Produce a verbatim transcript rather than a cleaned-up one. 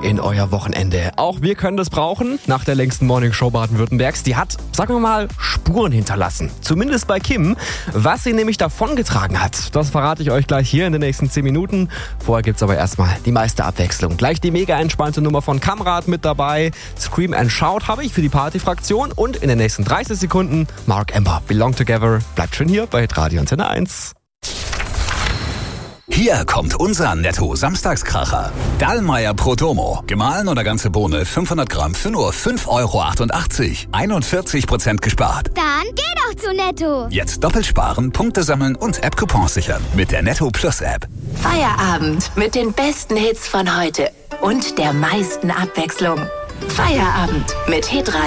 in euer Wochenende. Auch wir können das brauchen. Nach der längsten Morningshow Baden-Württembergs. Die hat, sagen wir mal, Spuren hinterlassen. Zumindest bei Kim. Was sie nämlich davongetragen hat, das verrate ich euch gleich hier in den nächsten zehn Minuten. Vorher gibt's aber erstmal die meiste Abwechslung. Gleich die mega entspannte Nummer von Kamrat mit dabei. Scream and Shout habe ich für die Partyfraktion. Und in den nächsten dreißig Sekunden Mark Amber, Belong Together. Bleibt schön hier bei Hitradio Antenne eins. Hier kommt unser Netto-Samstagskracher. Dallmayr Prodomo. Gemahlen oder ganze Bohne fünfhundert Gramm für nur fünf Euro achtundachtzig. einundvierzig Prozent gespart. Dann geh doch zu Netto. Jetzt doppelt sparen, Punkte sammeln und App-Coupons sichern. Mit der Netto Plus App. Feierabend mit den besten Hits von heute und der meisten Abwechslung. Feierabend mit Hitradio.